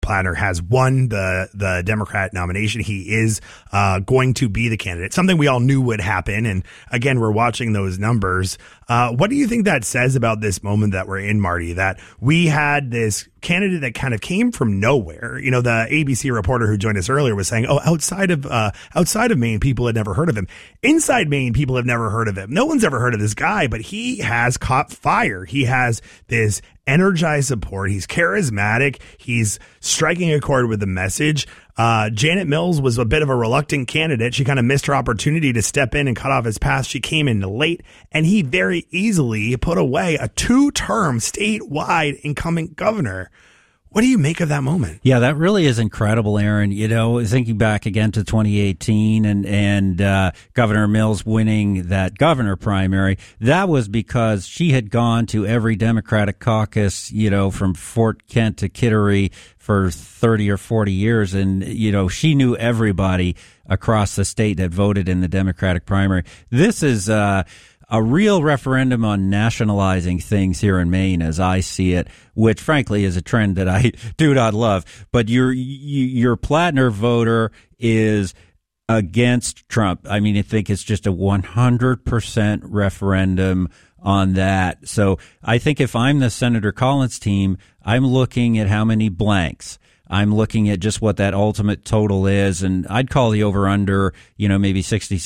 Plattner has won the Democrat nomination. He is going to be the candidate, something we all knew would happen. And again, we're watching those numbers. What do you think that says about this moment that we're in, Marty, that we had this candidate that kind of came from nowhere? You know, the ABC reporter who joined us earlier was saying, outside of Maine, people had never heard of him. Inside Maine, people have never heard of him. No one's ever heard of this guy, but he has caught fire. He has this energized support. He's charismatic. He's striking a chord with the message. Janet Mills was a bit of a reluctant candidate. She kind of missed her opportunity to step in and cut off his path. She came in late, and he very easily put away a 2-term statewide incumbent governor. What do you make of that moment? Yeah, that really is incredible, Aaron. You know, thinking back again to 2018 and Governor Mills winning that governor primary, that was because she had gone to every Democratic caucus, you know, from Fort Kent to Kittery for 30 or 40 years. And, you know, she knew everybody across the state that voted in the Democratic primary. This is a real referendum on nationalizing things here in Maine, as I see it, which frankly is a trend that I do not love. But your Plattner voter is against Trump. I mean, I think it's just a 100% referendum on that. So I think if I'm the Senator Collins team, I'm looking at how many blanks. I'm looking at just what that ultimate total is, and I'd call the over-under, you know, maybe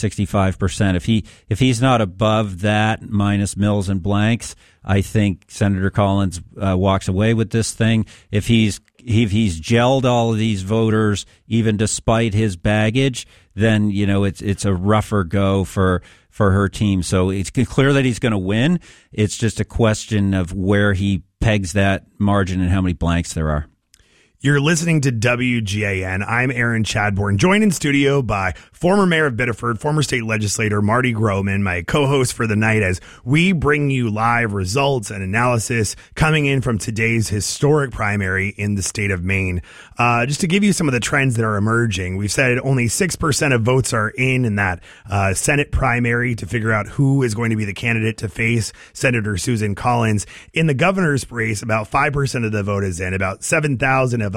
65%. If he's not above that, minus Mills and blanks, I think Senator Collins walks away with this thing. If he's gelled all of these voters, even despite his baggage, then, you know, it's a rougher go for her team. So it's clear that he's going to win. It's just a question of where he pegs that margin and how many blanks there are. You're listening to WGAN. I'm Aaron Chadbourne, joined in studio by former mayor of Biddeford, former state legislator Marty Groman, my co-host for the night, as we bring you live results and analysis coming in from today's historic primary in the state of Maine. Just to give you some of the trends that are emerging, we've said only 6% of votes are in that Senate primary to figure out who is going to be the candidate to face Senator Susan Collins. In the governor's race, about 5% of the vote is in. About 7,000 of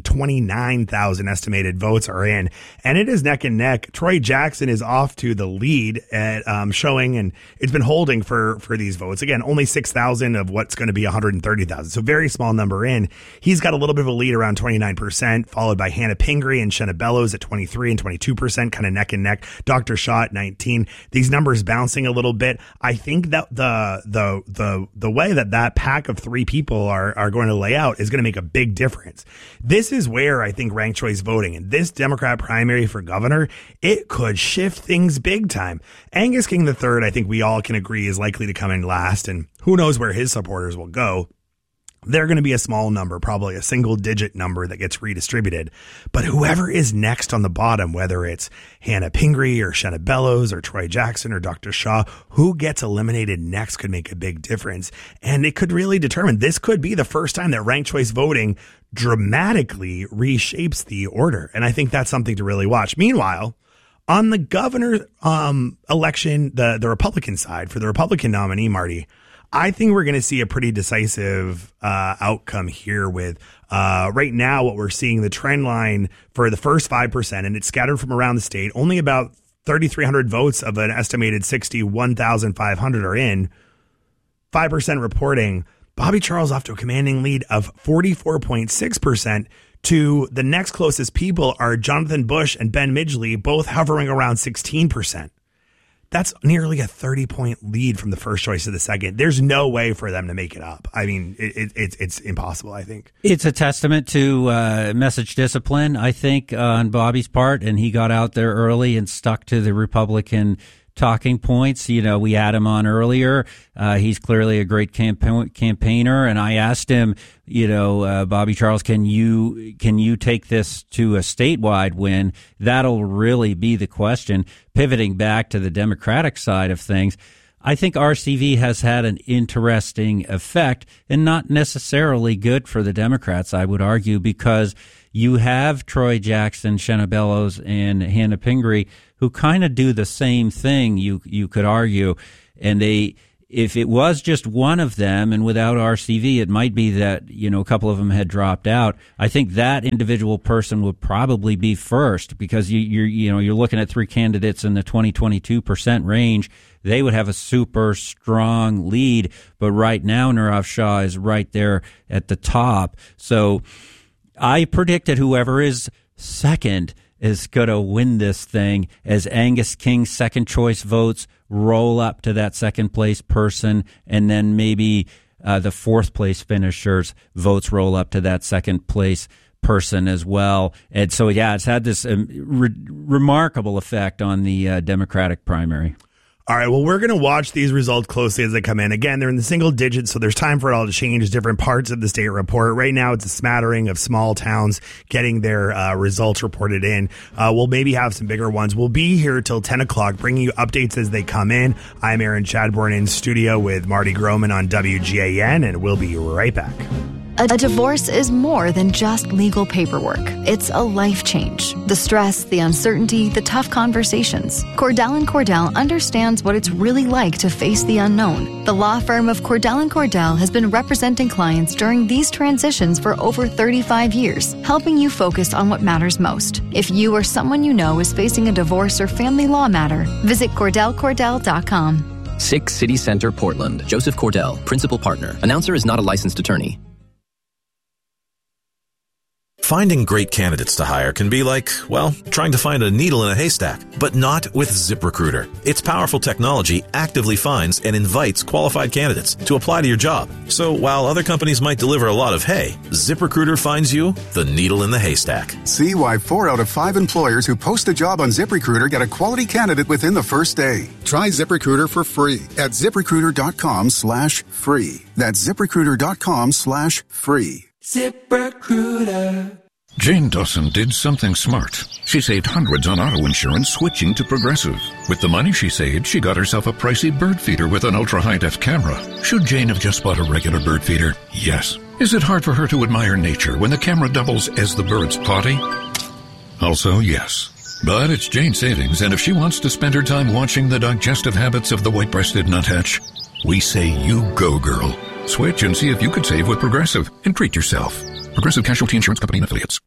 129,000 estimated votes are in, and it is neck and neck. Troy Jackson is off to the lead at showing, and it's been holding for these votes. Again, only 6,000 of what's going to be 130,000, so very small number in. He's got a little bit of a lead around 29%, followed by Hannah Pingree and Shenna Bellows at 23 and 22%, kind of neck and neck. Dr. Shaw at 19. These numbers bouncing a little bit. I think that the way that pack of three people are going to lay out is going to make a big difference. This is where I think ranked choice voting in this Democrat primary for governor, it could shift things big time. Angus King III, I think we all can agree, is likely to come in last, and who knows where his supporters will go. They're going to be a small number, probably a single-digit number that gets redistributed. But whoever is next on the bottom, whether it's Hannah Pingree or Shenna Bellows or Troy Jackson or Dr. Shaw, who gets eliminated next could make a big difference. And it could really determine, this could be the first time that ranked choice voting dramatically reshapes the order. And I think that's something to really watch. Meanwhile, on the governor election, the Republican side, for the Republican nominee, Marty, I think we're going to see a pretty decisive outcome here with right now what we're seeing, the trend line for the first 5%, and it's scattered from around the state. Only about 3,300 votes of an estimated 61,500 are in. 5% reporting. Bobby Charles off to a commanding lead of 44.6%. To the next closest people are Jonathan Bush and Ben Midgley, both hovering around 16%. That's nearly a 30-point lead from the first choice to the second. There's no way for them to make it up. I mean, it's impossible, I think. It's a testament to message discipline, I think, on Bobby's part, and he got out there early and stuck to the Republican talking points. You know, we had him on earlier. He's clearly a great campaigner, and I asked him, you know, Bobby Charles, can you take this to a statewide win? That'll really be the question. Pivoting back to the Democratic side of things, I think RCV has had an interesting effect, and not necessarily good for the Democrats, I would argue, because you have Troy Jackson, Shenna Bellows, and Hannah Pingree, who kind of do the same thing, you could argue, and they, if it was just one of them, and without RCV, it might be that, a couple of them had dropped out. I think that individual person would probably be first, because you're looking at three candidates in the 20-22% range. They would have a super strong lead, but right now Nirav Shah is right there at the top. So I predicted whoever is second is going to win this thing as Angus King's second choice votes roll up to that second place person, and then maybe the fourth place finishers' votes roll up to that second place person as well. And so, it's had this remarkable effect on the Democratic primary. All right, well, we're going to watch these results closely as they come in. Again, they're in the single digits, so there's time for it all to change. Different parts of the state report. Right now, it's a smattering of small towns getting their results reported in. We'll maybe have some bigger ones. We'll be here till 10 o'clock, bringing you updates as they come in. I'm Aaron Chadbourne in studio with Marty Groman on WGAN, and we'll be right back. A divorce is more than just legal paperwork. It's a life change. The stress, the uncertainty, the tough conversations. Cordell & Cordell understands what it's really like to face the unknown. The law firm of Cordell & Cordell has been representing clients during these transitions for over 35 years, helping you focus on what matters most. If you or someone you know is facing a divorce or family law matter, visit CordellCordell.com. 6 City Center, Portland. Joseph Cordell, principal partner. Announcer is not a licensed attorney. Finding great candidates to hire can be like, trying to find a needle in a haystack, but not with ZipRecruiter. Its powerful technology actively finds and invites qualified candidates to apply to your job. So while other companies might deliver a lot of hay, ZipRecruiter finds you the needle in the haystack. See why 4 out of 5 employers who post a job on ZipRecruiter get a quality candidate within the first day. Try ZipRecruiter for free at ZipRecruiter.com/free. That's ZipRecruiter.com/free. ZipRecruiter. Jane Dawson did something smart. She saved hundreds on auto insurance switching to Progressive. With the money she saved, she got herself a pricey bird feeder with an ultra-high-def camera. Should Jane have just bought a regular bird feeder? Yes. Is it hard for her to admire nature when the camera doubles as the bird's potty? Also, yes. But it's Jane's savings, and if she wants to spend her time watching the digestive habits of the white-breasted nuthatch, we say you go, girl. Switch and see if you could save with Progressive and treat yourself. Progressive Casualty Insurance Company and Affiliates.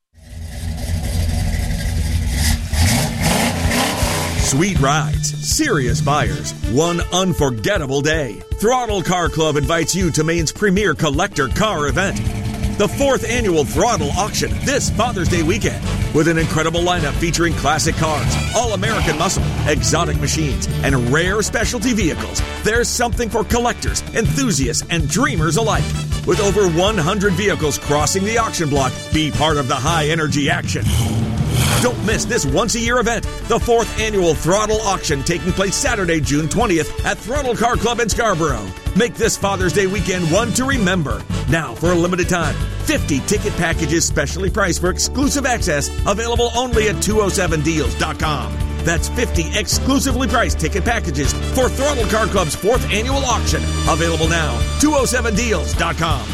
Sweet rides, serious buyers, one unforgettable day. Throttle Car Club invites you to Maine's premier collector car event, the 4th annual Throttle Auction this Father's Day weekend, with an incredible lineup featuring classic cars, all-American muscle, exotic machines, and rare specialty vehicles. There's something for collectors, enthusiasts, and dreamers alike. With over 100 vehicles crossing the auction block, be part of the high-energy action. Don't miss this once-a-year event, the 4th annual Throttle Auction, taking place Saturday, June 20th at Throttle Car Club in Scarborough. Make this Father's Day weekend one to remember. Now, for a limited time, 50 ticket packages specially priced for exclusive access, available only at 207deals.com. That's 50 exclusively priced ticket packages for Throttle Car Club's 4th annual auction. Available now, 207deals.com.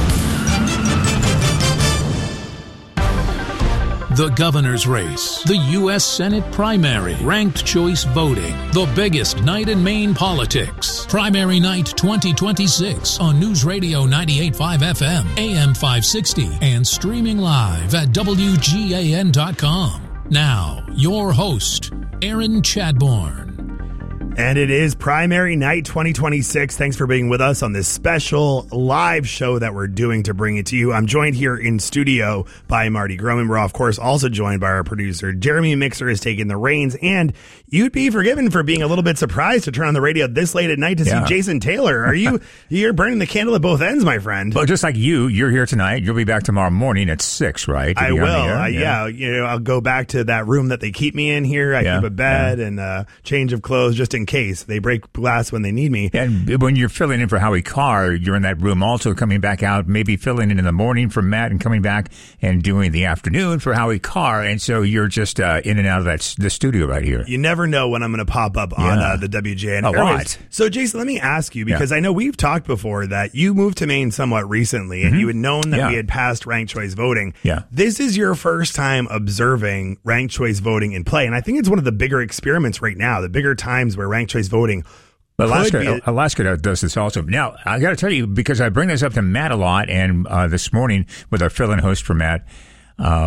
The governor's race, the U.S. Senate primary, ranked choice voting, the biggest night in Maine politics. Primary Night 2026 on News Radio 98.5 FM, AM 560, and streaming live at WGAN.com. Now, your host, Aaron Chadbourne. And it is Primary Night 2026. Thanks for being with us on this special live show that we're doing to bring it to you. I'm joined here in studio by Marty Groman. We're, of course, also joined by our producer. Jeremy Mixer has taken the reins, and you'd be forgiven for being a little bit surprised to turn on the radio this late at night to see Jason Taylor. You're burning the candle at both ends, my friend. Well, just like you're here tonight. You'll be back tomorrow morning at 6, right? I will. I'll go back to that room that they keep me in here. I keep a bed and a change of clothes just in case they break glass when they need me. And when you're filling in for Howie Carr, you're in that room also, coming back out, maybe filling in the morning for Matt and coming back and doing the afternoon for Howie Carr. And so you're just in and out of the studio right here. You never know when I'm going to pop up on the WJN. A lot. So, Jason, let me ask you, because I know we've talked before that you moved to Maine somewhat recently, and you had known that we had passed ranked choice voting. Yeah. This is your first time observing ranked choice voting in play, and I think it's one of the bigger experiments right now, the bigger times where ranked choice voting Alaska does this also. Now, I got to tell you, because I bring this up to Matt a lot, and this morning with our fill-in host for Matt,